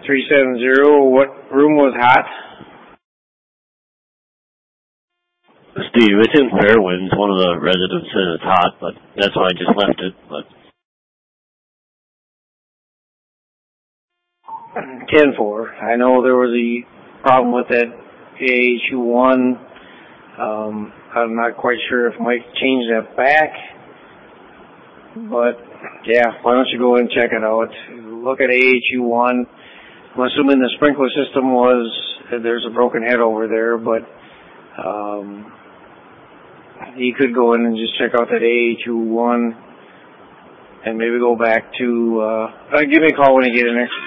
370. What room was hot? Steve, it's in Fairwinds. One of the residents says it's hot, but that's why I just left it. But 10-4. I know there was a problem with that AHU1. I'm not quite sure if Mike changed that back. But, yeah, why don't you go and check it out. Look at AHU1. I'm assuming the sprinkler system there's a broken head over there, but you could go in and just check out that AHU1 and maybe go back to, give me a call when you get an extra